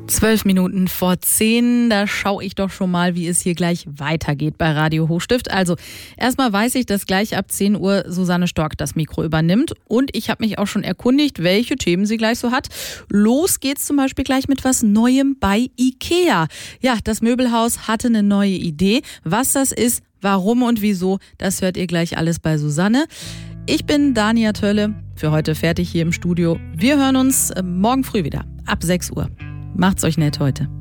12 Minuten vor 10, da schaue ich doch schon mal, wie es hier gleich weitergeht bei Radio Hochstift. Also erstmal weiß ich, dass gleich ab 10 Uhr Susanne Stork das Mikro übernimmt. Und ich habe mich auch schon erkundigt, welche Themen sie gleich so hat. Los geht's zum Beispiel gleich mit was Neuem bei IKEA. Ja, das Möbelhaus hatte eine neue Idee. Was das ist, warum und wieso, das hört ihr gleich alles bei Susanne. Ich bin Dania Tölle, für heute fertig hier im Studio. Wir hören uns morgen früh wieder, ab 6 Uhr. Macht's euch nett heute.